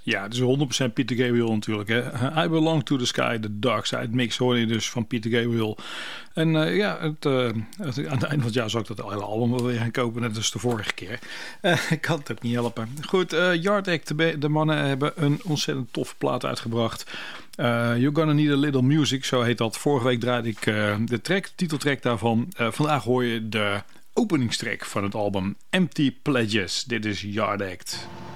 Ja, het is 100% Peter Gabriel natuurlijk. Hè. I Belong to the Sky, de Dark Side mix hoor je dus van Peter Gabriel. En aan het einde van het jaar zou ik dat hele album wel weer gaan kopen, net als de vorige keer. Ik kan het ook niet helpen. Goed, Yard Act, de mannen hebben een ontzettend toffe plaat uitgebracht. You're Gonna Need a Little Music, zo heet dat. Vorige week draaide ik de titeltrack daarvan. Vandaag hoor je de openingstrack van het album Empty Pledges. Dit is Yard Act.